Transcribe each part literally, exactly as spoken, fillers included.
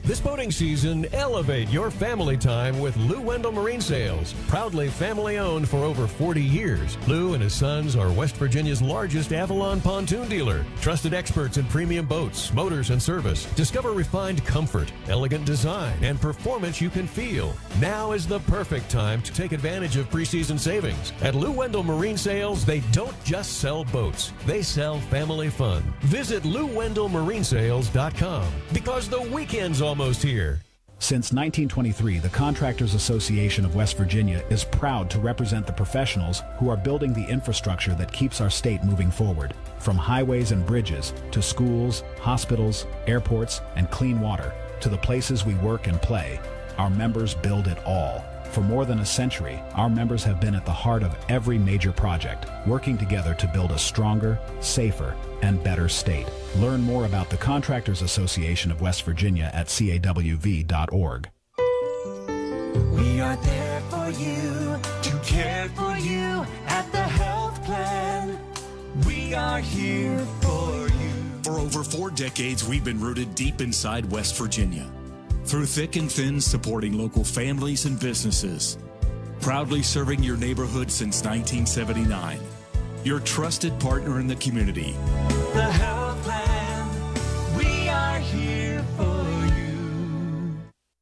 This boating season, elevate your family time with Lou Wendell Marine Sales. Proudly family-owned for over forty years, Lou and his sons are West Virginia's largest Avalon pontoon dealer. Trusted experts in premium boats, motors, and service. Discover refined comfort, elegant design, and performance you can feel. Now is the perfect time to take advantage of preseason savings. At Lou Wendell Marine Sales, they don't just sell boats. They sell family fun. Visit Lou Wendell Marine Sales dot com because the weekend's almost here. Since nineteen twenty-three, the Contractors Association of West Virginia is proud to represent the professionals who are building the infrastructure that keeps our state moving forward. From highways and bridges to schools, hospitals, airports, and clean water, to the places we work and play, our members build it all. For more than a century, our members have been at the heart of every major project, working together to build a stronger, safer, and better state. Learn more about the Contractors Association of West Virginia at C A W V dot org. We are there for you, to care for you at the health plan. We are here for you. For over four decades, we've been rooted deep inside West Virginia. Through thick and thin, supporting local families and businesses. Proudly serving your neighborhood since nineteen seventy-nine. Your trusted partner in the community. The health plan, we are here for you.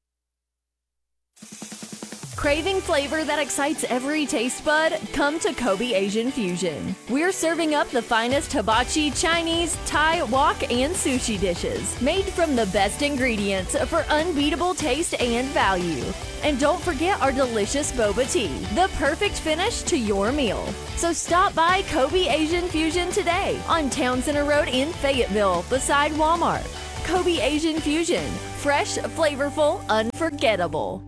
Craving flavor that excites every taste bud? Come to Kobe Asian Fusion. We're serving up the finest hibachi, Chinese, Thai, wok, and sushi dishes, made from the best ingredients for unbeatable taste and value. And don't forget our delicious boba tea, the perfect finish to your meal. So stop by Kobe Asian Fusion today on Town Center Road in Fayetteville, beside Walmart. Kobe Asian Fusion, fresh, flavorful, unforgettable.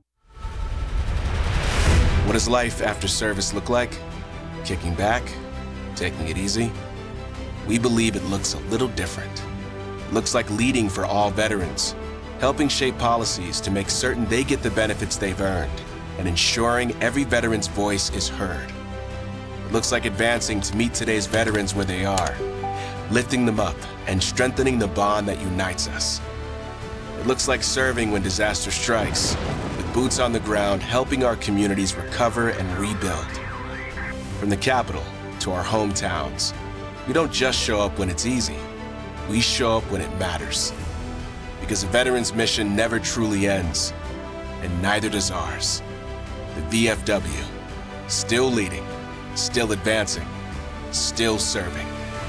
What does life after service look like? Kicking back? Taking it easy? We believe it looks a little different. It looks like leading for all veterans, helping shape policies to make certain they get the benefits they've earned, and ensuring every veteran's voice is heard. It looks like advancing to meet today's veterans where they are, lifting them up and strengthening the bond that unites us. It looks like serving when disaster strikes, with boots on the ground helping our communities recover and rebuild. From the Capitol to our hometowns, we don't just show up when it's easy, we show up when it matters. Because a veteran's mission never truly ends, and neither does ours. The V F W, still leading, still advancing, still serving.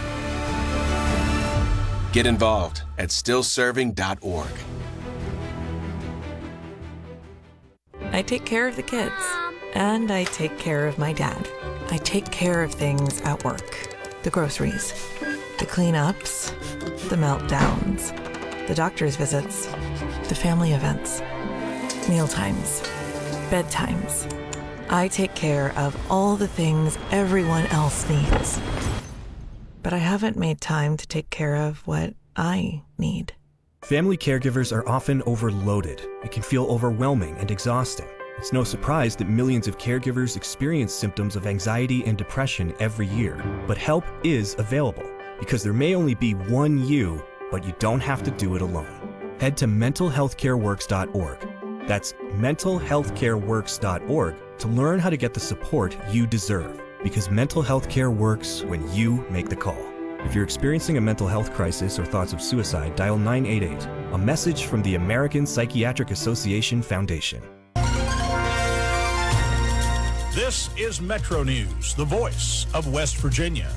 Get involved at still serving dot org. I take care of the kids, and I take care of my dad. I take care of things at work. The groceries, the cleanups, the meltdowns, the doctor's visits, the family events, mealtimes, bedtimes. I take care of all the things everyone else needs. But I haven't made time to take care of what I need. Family caregivers are often overloaded. It can feel overwhelming and exhausting. It's no surprise that millions of caregivers experience symptoms of anxiety and depression every year. But help is available, because there may only be one you, but you don't have to do it alone. Head to mental health care works dot org. That's mental health care works dot org to learn how to get the support you deserve, because mental health care works when you make the call. If you're experiencing a mental health crisis or thoughts of suicide, dial nine eight eight, a message from the American Psychiatric Association Foundation. This is Metro News, the voice of West Virginia.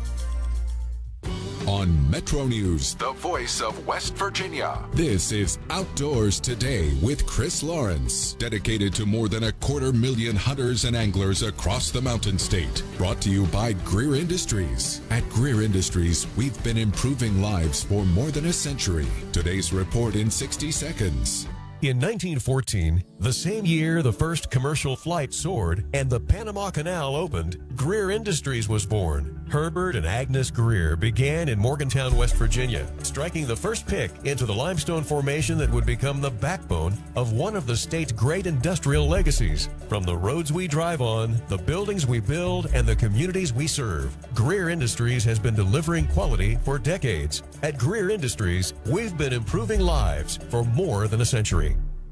On Metro News, the voice of West Virginia. This is Outdoors Today with Chris Lawrence, dedicated to more than a quarter million hunters and anglers across the Mountain State. Brought to you by Greer Industries. At Greer Industries, we've been improving lives for more than a century. Today's report in sixty seconds. In nineteen fourteen, the same year the first commercial flight soared and the Panama Canal opened, Greer Industries was born. Herbert and Agnes Greer began in Morgantown, West Virginia, striking the first pick into the limestone formation that would become the backbone of one of the state's great industrial legacies. From the roads we drive on, the buildings we build, and the communities we serve, Greer Industries has been delivering quality for decades. At Greer Industries, we've been improving lives for more than a century.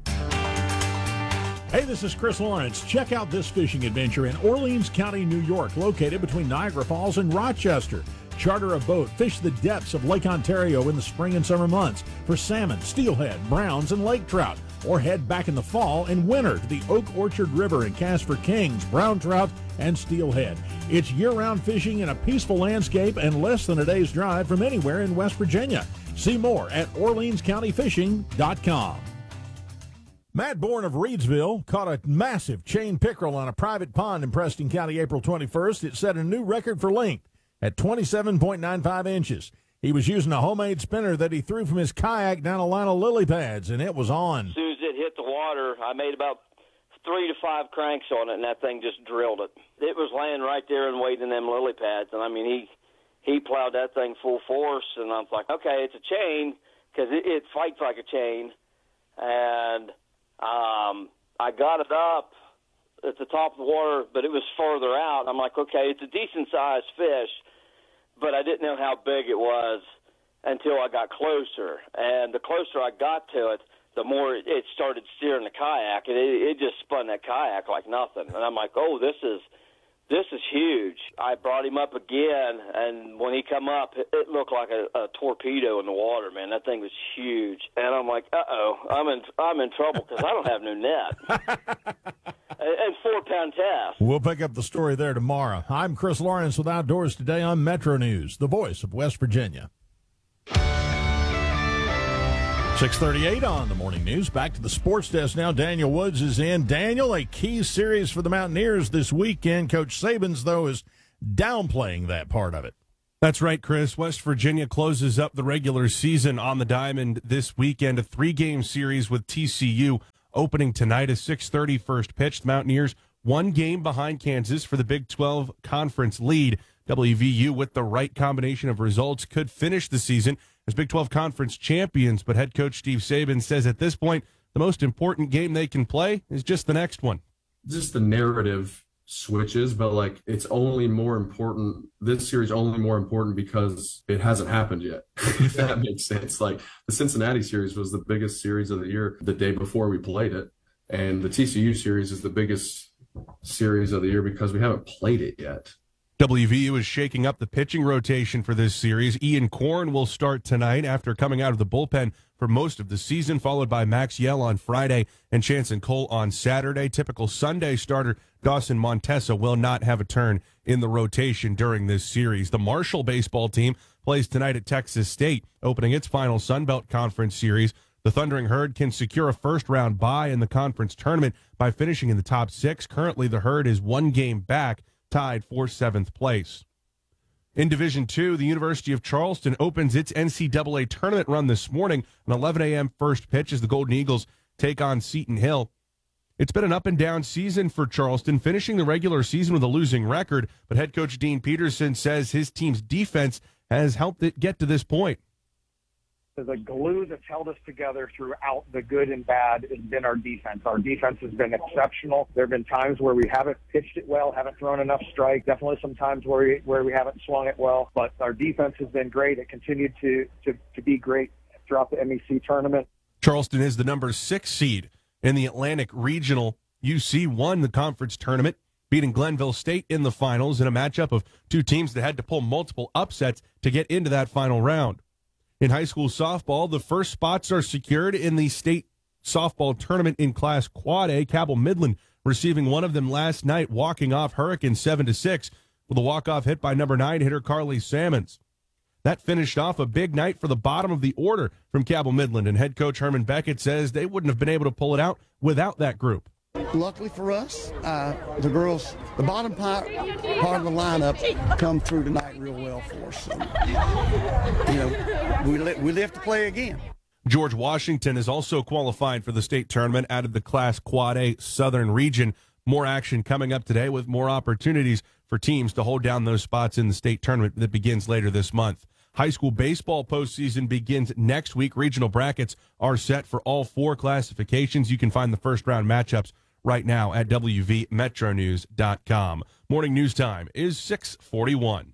Hey, this is Chris Lawrence. Check out this fishing adventure in Orleans County, New York, located between Niagara Falls and Rochester. Charter a boat, fish the depths of Lake Ontario in the spring and summer months for salmon, steelhead, browns, and lake trout. Or head back in the fall and winter to the Oak Orchard River and cast for kings, brown trout, and steelhead. It's year-round fishing in a peaceful landscape and less than a day's drive from anywhere in West Virginia. See more at Orleans County Fishing dot com. Matt Bourne of Reedsville caught a massive chain pickerel on a private pond in Preston County April twenty-first. It set a new record for length at twenty-seven point nine five inches. He was using a homemade spinner that he threw from his kayak down a line of lily pads, and it was on. As soon as it hit the water, I made about three to five cranks on it, and that thing just drilled it. It was laying right there and waiting in them lily pads, and I mean, he he plowed that thing full force, and I was like, okay, it's a chain, because it, it fights like a chain, and Um, I got it up at the top of the water, but it was further out. I'm like, okay, it's a decent-sized fish, but I didn't know how big it was until I got closer. And the closer I got to it, the more it started steering the kayak, and it, it just spun that kayak like nothing. And I'm like, oh, this is this is huge. I brought him up again, and when he come up, it, it looked like a, a torpedo in the water, man. That thing was huge. And I'm like, uh-oh, I'm in I'm in trouble because I don't have no net. And four-pound test. We'll pick up the story there tomorrow. I'm Chris Lawrence with Outdoors Today on Metro News, the voice of West Virginia. six thirty-eight on the morning news. Back to the sports desk now. Daniel Woods is in. Daniel, a key series for the Mountaineers this weekend. Coach Sabins, though, is downplaying that part of it. That's right, Chris. West Virginia closes up the regular season on the diamond this weekend. A three-game series with T C U opening tonight. A six thirty first pitch. The Mountaineers one game behind Kansas for the Big twelve conference lead. W V U, with the right combination of results, could finish the season as Big twelve Conference champions, but head coach Steve Saban says at this point, the most important game they can play is just the next one. Just the narrative switches, but like it's only more important, this series only more important because it hasn't happened yet, if that makes sense. Like the Cincinnati series was the biggest series of the year the day before we played it, and the T C U series is the biggest series of the year because we haven't played it yet. W V U is shaking up the pitching rotation for this series. Ian Korn will start tonight after coming out of the bullpen for most of the season, followed by Max Yell on Friday and Chanson Cole on Saturday. Typical Sunday starter Dawson Montesa will not have a turn in the rotation during this series. The Marshall baseball team plays tonight at Texas State, opening its final Sun Belt Conference series. The Thundering Herd can secure a first-round bye in the conference tournament by finishing in the top six. Currently, the Herd is one game back, tied for seventh place. In Division two, the University of Charleston opens its N C double A tournament run this morning. An eleven a.m. first pitch as the Golden Eagles take on Seton Hill. It's been an up-and-down season for Charleston, finishing the regular season with a losing record, but head coach Dean Peterson says his team's defense has helped it get to this point. The glue that's held us together throughout the good and bad has been our defense. Our defense has been exceptional. There have been times where we haven't pitched it well, haven't thrown enough strike. Definitely some times where we, where we haven't swung it well. But our defense has been great. It continued to, to, to be great throughout the M E C tournament. Charleston is the number six seed in the Atlantic Regional. U C won the conference tournament, beating Glenville State in the finals in a matchup of two teams that had to pull multiple upsets to get into that final round. In high school softball, the first spots are secured in the state softball tournament in Class Quad A. Cabell Midland receiving one of them last night, walking off Hurricane seven to six with a walk-off hit by number nine hitter Carly Salmons. That finished off a big night for the bottom of the order from Cabell Midland, and head coach Herman Beckett says they wouldn't have been able to pull it out without that group. Luckily for us, uh, the girls, the bottom part, part of the lineup come through tonight real well for us. So, you know, we, li- we live to play again. George Washington is also qualified for the state tournament out of the Class Quad A Southern Region. More action coming up today with more opportunities for teams to hold down those spots in the state tournament that begins later this month. High school baseball postseason begins next week. Regional brackets are set for all four classifications. You can find the first round matchups right now at W V Metro News dot com. Morning news time is six forty-one.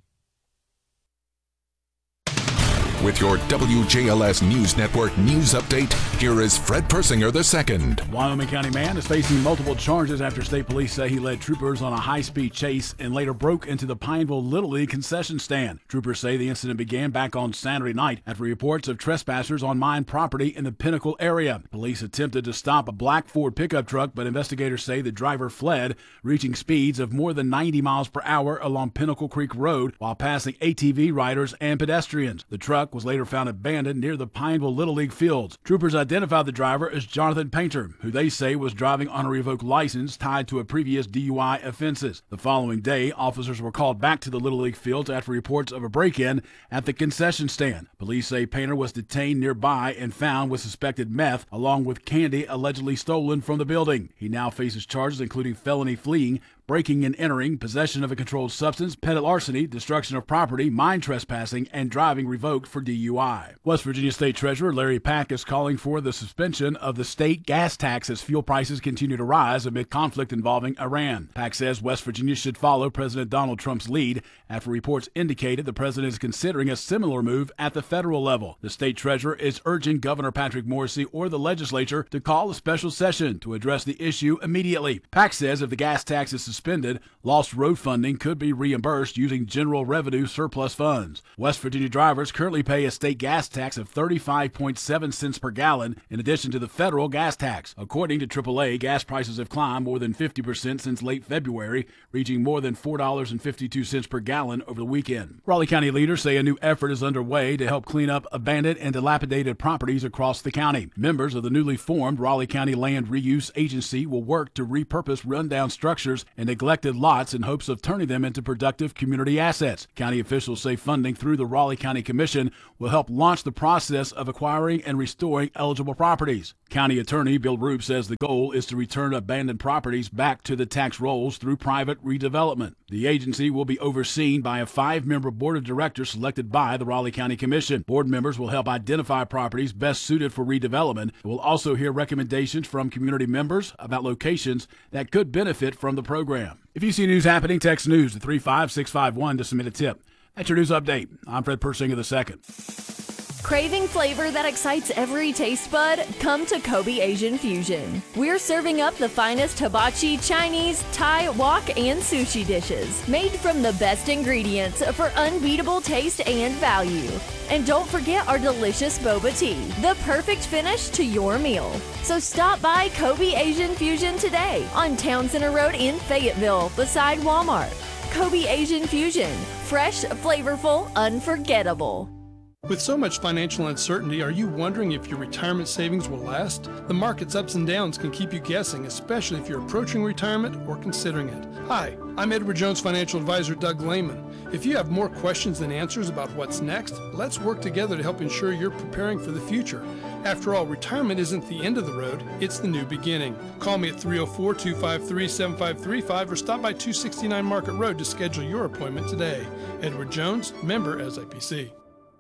With your W J L S News Network news update, here is Fred Persinger the second. Wyoming County man is facing multiple charges after state police say he led troopers on a high-speed chase and later broke into the Pineville Little League concession stand. Troopers say the incident began back on Saturday night after reports of trespassers on mine property in the Pinnacle area. Police attempted to stop a black Ford pickup truck, but investigators say the driver fled, reaching speeds of more than ninety miles per hour along Pinnacle Creek Road while passing A T V riders and pedestrians. The truck was later found abandoned near the Pineville Little League fields. Troopers identified the driver as Jonathan Painter, who they say was driving on a revoked license tied to a previous D U I offenses. The following day, officers were called back to the Little League fields after reports of a break-in at the concession stand. Police say Painter was detained nearby and found with suspected meth, along with candy allegedly stolen from the building. He now faces charges including felony fleeing, breaking and entering, possession of a controlled substance, petty larceny, destruction of property, mine trespassing, and driving revoked for D U I. West Virginia State Treasurer Larry Pack is calling for the suspension of the state gas tax as fuel prices continue to rise amid conflict involving Iran. Pack says West Virginia should follow President Donald Trump's lead after reports indicated the president is considering a similar move at the federal level. The state treasurer is urging Governor Patrick Morrisey or the legislature to call a special session to address the issue immediately. Pack says if the gas tax is suspended, lost road funding could be reimbursed using general revenue surplus funds. West Virginia drivers currently pay a state gas tax of thirty-five point seven cents per gallon in addition to the federal gas tax. According to triple A, gas prices have climbed more than fifty percent since late February, reaching more than four dollars and fifty-two cents per gallon over the weekend. Raleigh County leaders say a new effort is underway to help clean up abandoned and dilapidated properties across the county. Members of the newly formed Raleigh County Land Reuse Agency will work to repurpose rundown structures and neglected lots in hopes of turning them into productive community assets. County officials say funding through the Raleigh County Commission will help launch the process of acquiring and restoring eligible properties. County Attorney Bill Roop says the goal is to return abandoned properties back to the tax rolls through private redevelopment. The agency will be overseen by a five-member board of directors selected by the Raleigh County Commission. Board members will help identify properties best suited for redevelopment. They will also hear recommendations from community members about locations that could benefit from the program. If you see news happening, text news to three five six five one to submit a tip. That's your news update. I'm Fred Persinger the second. Craving flavor that excites every taste bud? Come to Kobe Asian Fusion. We're serving up the finest hibachi, Chinese, Thai, wok, and sushi dishes, made from the best ingredients for unbeatable taste and value. And don't forget our delicious boba tea, the perfect finish to your meal. So stop by Kobe Asian Fusion today on Town Center Road in Fayetteville, beside Walmart. Kobe Asian Fusion, fresh, flavorful, unforgettable. With so much financial uncertainty, are you wondering if your retirement savings will last? The market's ups and downs can keep you guessing, especially if you're approaching retirement or considering it. Hi, I'm Edward Jones financial advisor Doug Lehman. If you have more questions than answers about what's next, let's work together to help ensure you're preparing for the future. After all, retirement isn't the end of the road, it's the new beginning. Call me at three oh four, two five three, seven five three five or stop by two sixty-nine Market Road to schedule your appointment today. Edward Jones, member S I P C.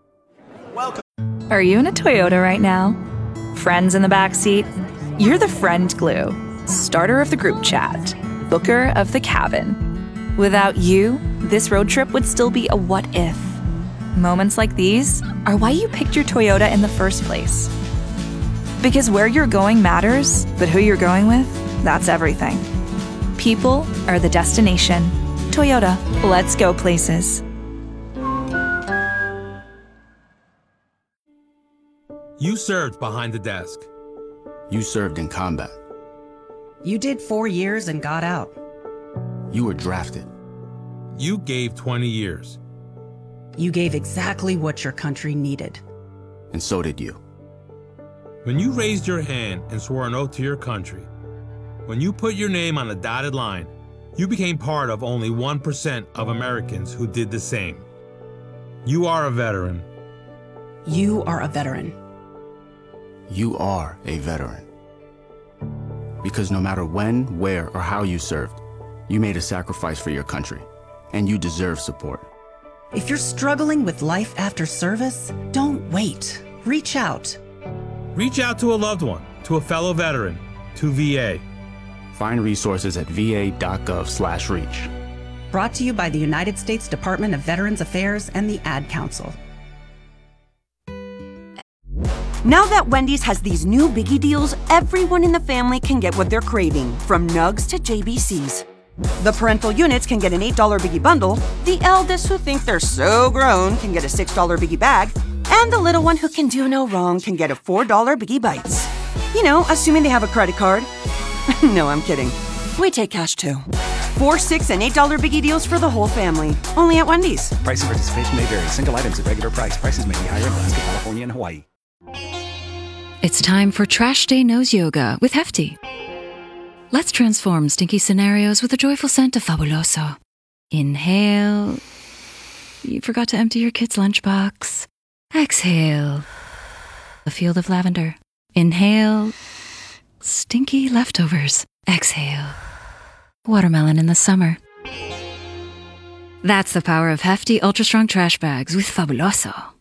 Welcome. Are you in a Toyota right now? Friends in the backseat? You're the friend glue. Starter of the group chat. Booker of the cabin. Without you, this road trip would still be a what if. Moments like these are why you picked your Toyota in the first place. Because where you're going matters, but who you're going with, that's everything. People are the destination. Toyota, let's go places. You served behind the desk. You served in combat. You did four years and got out. You were drafted. You gave twenty years. You gave exactly what your country needed. And so did you. When you raised your hand and swore an oath to your country, when you put your name on a dotted line, you became part of only one percent of Americans who did the same. You are a veteran. You are a veteran. You are a veteran. Because no matter when, where, or how you served, you made a sacrifice for your country, and you deserve support. If you're struggling with life after service, don't wait. Reach out. Reach out to a loved one, to a fellow veteran, to V A. Find resources at va.gov slash reach. Brought to you by the United States Department of Veterans Affairs and the Ad Council. Now that Wendy's has these new biggie deals, everyone in the family can get what they're craving, from nugs to J B Cs. The parental units can get an eight dollar biggie bundle, the eldest who think they're so grown can get a six dollar biggie bag, and the little one who can do no wrong can get a four dollar biggie bites. You know, assuming they have a credit card. No, I'm kidding. We take cash too. Four, six, and eight dollar biggie deals for the whole family. Only at Wendy's. Price and participation may vary. Single items at regular price. Prices may be higher in Alaska, California, and Hawaii. It's time for Trash Day Nose Yoga with Hefty. Let's transform stinky scenarios with a joyful scent of Fabuloso. Inhale. You forgot to empty your kid's lunchbox. Exhale. A field of lavender. Inhale. Stinky leftovers. Exhale. Watermelon in the summer. That's the power of Hefty Ultra Strong Trash Bags with Fabuloso.